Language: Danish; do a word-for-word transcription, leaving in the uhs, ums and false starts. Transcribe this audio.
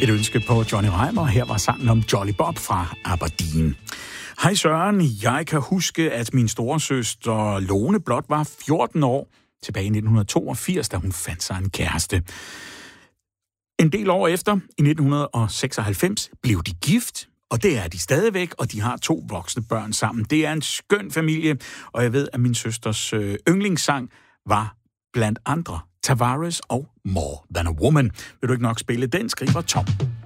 Et ønske på Johnny Reimer. Her var sangen om Jolly Bob fra Aberdeen. Hej Søren, jeg kan huske, at min storesøster Lone blot var fjorten år tilbage i nitten toogfirs, da hun fandt sig en kæreste. En del år efter, i nitten seksoghalvfems, blev de gift, og det er de stadigvæk, og de har to voksne børn sammen. Det er en skøn familie, og jeg ved, at min søsters øh, yndlingssang var blandt andre Tavares og More Than a Woman. Vil du ikke nok spille den, skriver Tom.